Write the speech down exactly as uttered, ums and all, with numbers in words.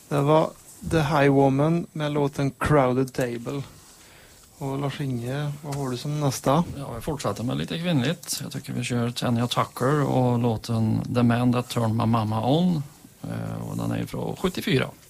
Det var The Highwoman med låten Crowded Table. Och Lars-Inge, vad har du som nästa? Ja, jag fortsätter med lite kvinnligt. Jag tycker vi kör Tanya Tucker och låten The Man That Turned My Mama On. Och den är från sjuttiofyra.